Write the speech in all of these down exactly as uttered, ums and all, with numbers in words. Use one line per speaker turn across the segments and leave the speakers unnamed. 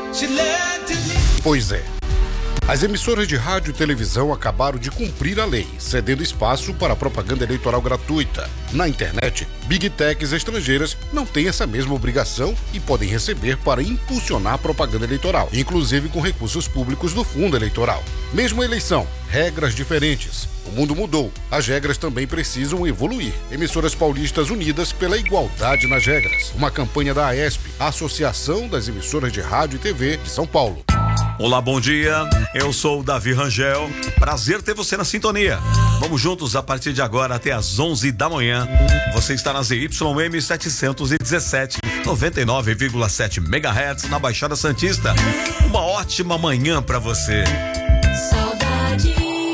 Pois é. As emissoras de rádio e televisão acabaram de cumprir a lei, cedendo espaço para propaganda eleitoral gratuita. Na internet, Big Techs estrangeiras não têm essa mesma obrigação e podem receber para impulsionar propaganda eleitoral, inclusive com recursos públicos do fundo eleitoral. Mesma eleição, regras diferentes. O mundo mudou, as regras também precisam evoluir. Emissoras paulistas unidas pela igualdade nas regras. Uma campanha da AESP, Associação das Emissoras de Rádio e T V de São Paulo.
Olá, bom dia, eu sou o Davi Rangel, prazer ter você na sintonia. Vamos juntos a partir de agora até às onze da manhã. Você está na Z Y M setecentos e dezessete, noventa e nove vírgula sete megahertz na Baixada Santista. Uma ótima manhã para você.
Saudade.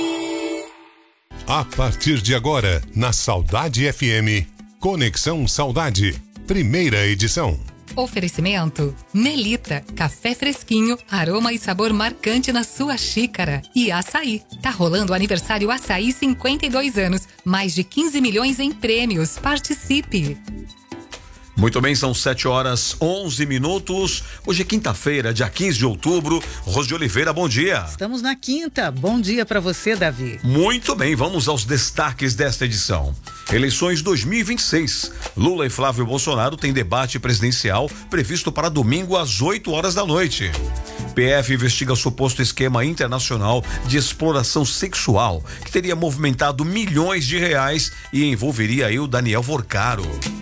A partir de agora, na Saudade F M, Conexão Saudade, primeira edição.
Oferecimento Melita, café fresquinho, aroma e sabor marcante na sua xícara. E Açaí, tá rolando o aniversário Açaí cinquenta e dois anos, mais de quinze milhões em prêmios. Participe!
Muito bem, são sete horas onze minutos. Hoje é quinta-feira, dia quinze de outubro. Rose de Oliveira, bom dia.
Estamos na quinta. Bom dia para você, Davi.
Muito bem, vamos aos destaques desta edição. Eleições dois mil e vinte e seis. Lula e Flávio Bolsonaro têm debate presidencial previsto para domingo às oito horas da noite. P F investiga suposto esquema internacional de exploração sexual que teria movimentado milhões de reais e envolveria aí o Daniel Vorcaro.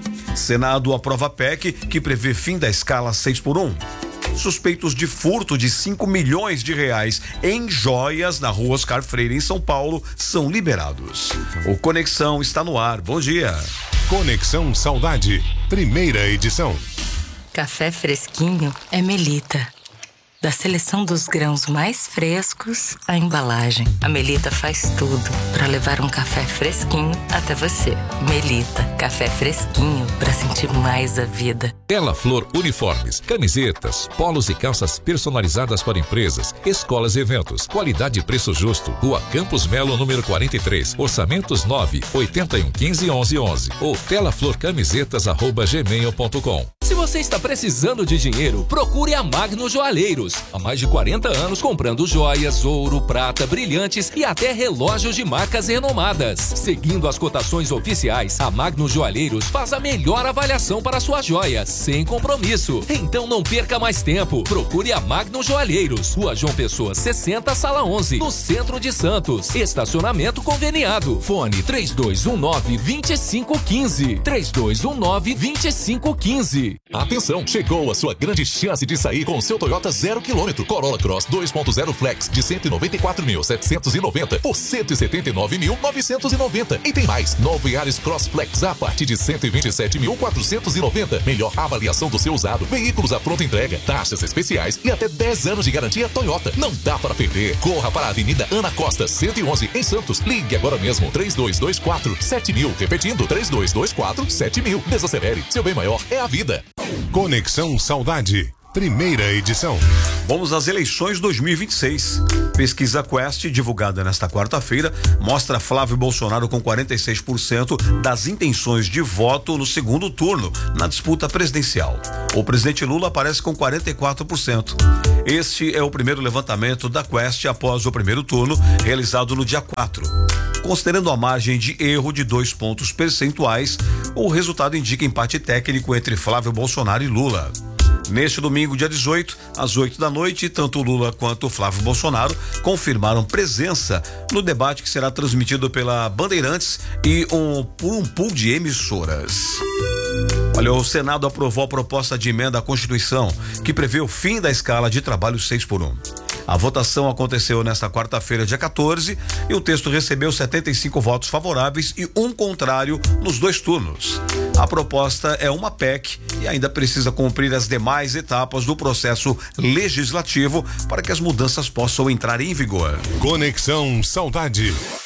Senado aprova P E C que prevê fim da escala seis por um. Suspeitos de furto de cinco milhões de reais em joias na rua Oscar Freire, em São Paulo, são liberados. O Conexão está no ar. Bom dia.
Conexão Saudade, primeira edição.
Café fresquinho é Melita. Da seleção dos grãos mais frescos à embalagem, a Melita faz tudo para levar um café fresquinho até você. Melita, café fresquinho para sentir mais a vida.
Ela Flor Uniformes, camisetas, polos e calças personalizadas para empresas, escolas e eventos. Qualidade e preço justo. Rua Campos Melo, número quarenta e três. Orçamentos nove oitenta e um quinze onze onze ou telaflorcamisetas arroba gmail ponto com.
Se você está precisando de dinheiro, procure a Magno Joalheiros. Há mais de quarenta anos comprando joias, ouro, prata, brilhantes e até relógios de marcas renomadas. Seguindo as cotações oficiais, a Magno Joalheiros faz a melhor avaliação para suas joias, sem compromisso. Então não perca mais tempo. Procure a Magno Joalheiros, Rua João Pessoa sessenta, sala onze, no centro de Santos. Estacionamento conveniado. Fone três dois um nove, dois cinco um cinco. três dois um nove, dois cinco um cinco.
Atenção, chegou a sua grande chance de sair com o seu Toyota zero quilômetro Corolla Cross dois ponto zero Flex de cento e noventa e quatro mil, setecentos e noventa por cento e setenta e nove mil, novecentos e noventa. E tem mais, novo Yaris Cross Flex a partir de cento e vinte e sete mil, quatrocentos e noventa. Melhor avaliação do seu usado, veículos à pronta entrega, taxas especiais e até dez anos de garantia Toyota. Não dá para perder. Corra para a Avenida Ana Costa, cento e onze, em Santos. Ligue agora mesmo, três dois dois quatro, sete mil. Repetindo, três dois dois quatro, sete mil. Desacelere, seu bem maior é a vida.
Conexão Saudade, primeira edição.
Vamos às eleições dois mil e vinte e seis. Pesquisa Quest, divulgada nesta quarta-feira, mostra Flávio Bolsonaro com quarenta e seis por cento das intenções de voto no segundo turno, na disputa presidencial. O presidente Lula aparece com quarenta e quatro por cento. Este é o primeiro levantamento da Quest após o primeiro turno, realizado no dia quatro. Considerando a margem de erro de dois pontos percentuais, o resultado indica empate técnico entre Flávio Bolsonaro e Lula. Neste domingo, dia dezoito, às oito da noite, tanto Lula quanto Flávio Bolsonaro confirmaram presença no debate que será transmitido pela Bandeirantes e um, por um pool de emissoras. Olha, o Senado aprovou a proposta de emenda à Constituição que prevê o fim da escala de trabalho seis por um. A votação aconteceu nesta quarta-feira, dia quatorze, e o texto recebeu setenta e cinco votos favoráveis e um contrário nos dois turnos. A proposta é uma P E C e ainda precisa cumprir as demais etapas do processo legislativo para que as mudanças possam entrar em vigor.
Conexão Saudade.